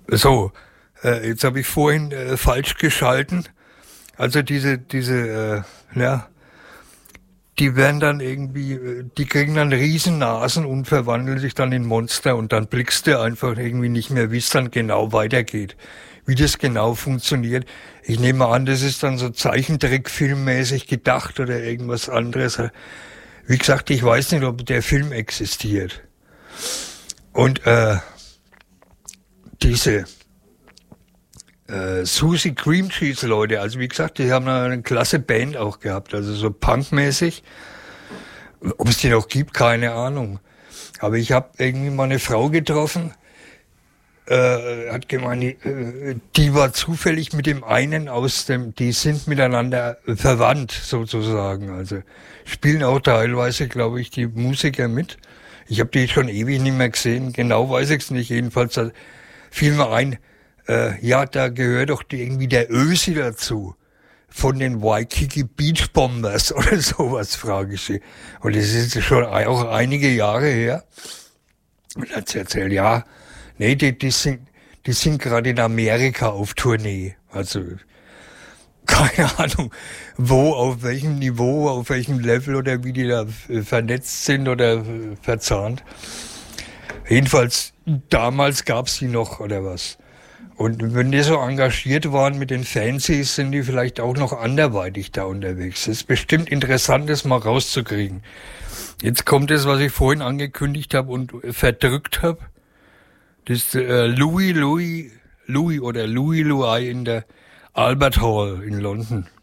So, jetzt habe ich vorhin falsch geschalten. Also ja, die werden dann irgendwie, die kriegen dann Riesennasen und verwandeln sich dann in Monster und dann blickst du einfach irgendwie nicht mehr, wie es dann genau weitergeht. Wie das genau funktioniert. Ich nehme an, das ist dann so Zeichentrickfilmmäßig gedacht oder irgendwas anderes. Wie gesagt, ich weiß nicht, ob der Film existiert. Und diese Susie Cream Cheese Leute, also wie gesagt, die haben eine klasse Band auch gehabt, also so punkmäßig. Ob es die noch gibt, keine Ahnung. Aber ich habe irgendwie mal eine Frau getroffen, hat gemeint, die war zufällig mit dem einen die sind miteinander verwandt sozusagen. Also spielen auch teilweise, glaube ich, die Musiker mit. Ich habe die schon ewig nicht mehr gesehen, genau weiß ich es nicht. Jedenfalls fiel mir ein, ja, da gehört doch irgendwie der Ösi dazu. Von den Waikiki Beach Bombers oder sowas, frage ich sie. Und das ist schon auch einige Jahre her. Und dann hat sie erzählt, ja, nee, die sind gerade in Amerika auf Tournee. Also, keine Ahnung, wo, auf welchem Niveau, auf welchem Level oder wie die da vernetzt sind oder verzahnt. Jedenfalls, damals gab's die noch oder was. Und wenn die so engagiert waren mit den Fancies, sind die vielleicht auch noch anderweitig da unterwegs. Es ist bestimmt interessant, das mal rauszukriegen. Jetzt kommt es, was ich vorhin angekündigt habe und verdrückt habe. Das ist Louis in der Albert Hall in London.